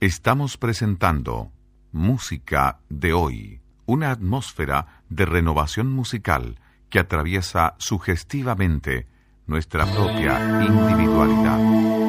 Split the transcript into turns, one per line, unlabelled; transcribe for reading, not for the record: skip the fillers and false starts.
Estamos presentando Música de Hoy, una atmósfera de renovación musical que atraviesa sugestivamente nuestra propia individualidad.